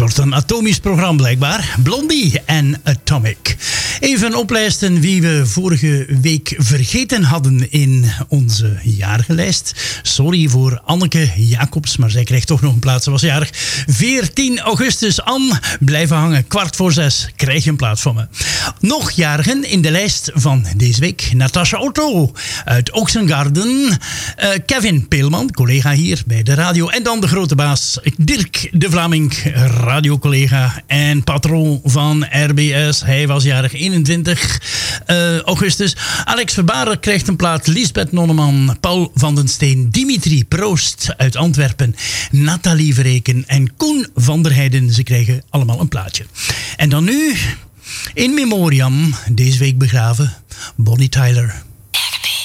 soort een atomisch programma blijkbaar. Blondie en Atomic. Even oplijsten wie we vorige week vergeten hadden in onze jarige lijst. Sorry voor Anneke Jacobs, maar zij krijgt toch nog een plaats. Ze was jarig 14 augustus. Anne, blijven hangen. 5:15 krijg je een plaats van me. Nog jarigen in de lijst van deze week. Natasha Otto uit Oxengarden. Kevin Peelman, collega hier bij de radio. En dan de grote baas Dirk de Vlaming, radiocollega en patroon van RBS. Hij was jarig 21 augustus. Alex Verbaren krijgt een plaat. Lisbeth Nonneman, Paul van den Steen, Dimitri Proost uit Antwerpen, Nathalie Verreken en Koen van der Heijden. Ze krijgen allemaal een plaatje. En dan nu, in memoriam, deze week begraven, Bonnie Tyler.